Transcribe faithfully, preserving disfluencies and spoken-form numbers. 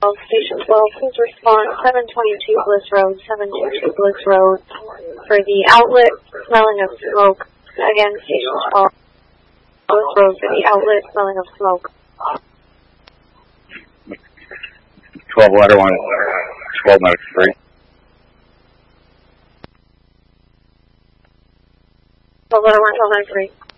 Station twelve, please respond seven twenty-two Bliss Road, seven twenty-two Bliss Road for the outlet smelling of smoke. Again, Station twelve, Bliss Road for the outlet smelling of smoke. twelve letter one, twelve minutes three. twelve letter one, twelve minutes three.